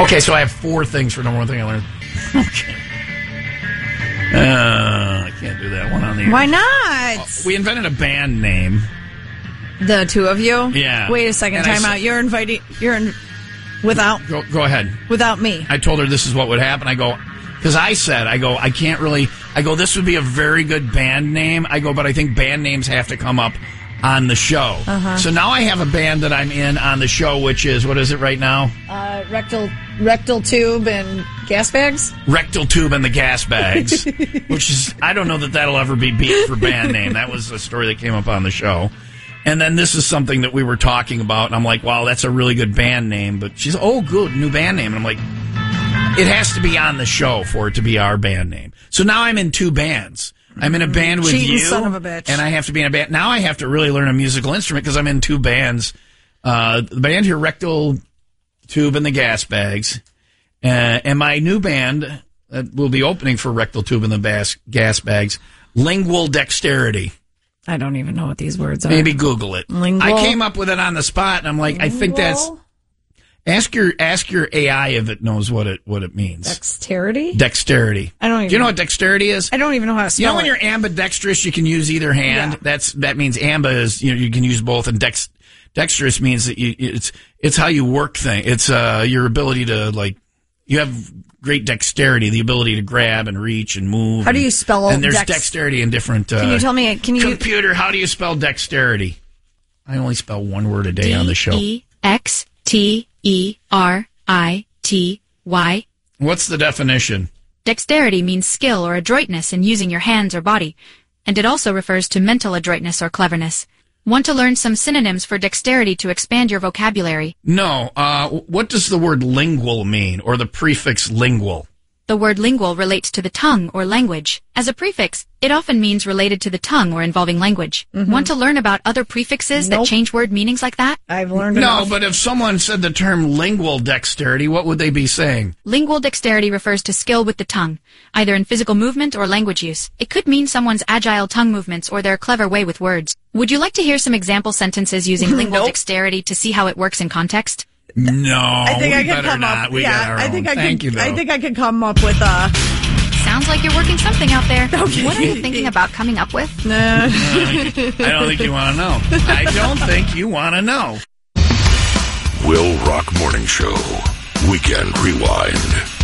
Okay, so I have 4 things for number one thing I learned. Okay. I can't do that one on the air. Why not? We invented a band name. The two of you? Yeah. Wait a second, time out. You're without Go ahead. Without me. I told her this is what would happen. I go, because I can't really, this would be a very good band name. But I think band names have to come up on the show. Uh-huh. So now I have a band that I'm in on the show, which is, what is it right now? Rectal Tube and Gas Bags? Rectal Tube and the Gas Bags, which is, I don't know that that'll ever be beat for band name. That was a story that came up on the show. And then this is something that we were talking about, and I'm like, wow, that's a really good band name. But she's, oh, good, new band name. And I'm like, it has to be on the show for it to be our band name. So now I'm in 2 bands. I'm in a band with Cheating you, son of a bitch. And I have to be in a band. Now I have to really learn a musical instrument because I'm in 2 bands. The band here, Rectal Tube and the Gas Bags. And my new band that will be opening for Rectal Tube and the Gas Bags, Lingual Dexterity. I don't even know what these words are. Maybe Google it. Lingual? I came up with it on the spot, and I'm like, I think that's... Ask your AI if it knows what it means. Dexterity? I don't even. Do you know what dexterity is? I don't even know how to spell it. You know when you're ambidextrous, you can use either hand. Yeah. That means amba is you can use both, and dexterous means that it's how you work things. It's your ability to you have great dexterity, the ability to grab and reach and move. How do you spell? And there's dexterity in different. Can you tell me? Computer? How do you spell dexterity? I only spell one word a day on the show. DEXTERITY. What's the definition? Dexterity means skill or adroitness in using your hands or body, and it also refers to mental adroitness or cleverness. Want to learn some synonyms for dexterity to expand your vocabulary? No. What does the word lingual mean, or the prefix lingual? The word lingual relates to the tongue or language. As a prefix, it often means related to the tongue or involving language. Mm-hmm. Want to learn about other prefixes that change word meanings like that? I've learned enough. No, but if someone said the term lingual dexterity, what would they be saying? Lingual dexterity refers to skill with the tongue, either in physical movement or language use. It could mean someone's agile tongue movements or their clever way with words. Would you like to hear some example sentences using lingual dexterity to see how it works in context? No, I think I can come up. I think I can come up with a. Sounds like you're working something out there. Okay. What are you thinking about coming up with? I don't think you want to know. I don't think you want to know. Will Rock Morning Show. Weekend Rewind.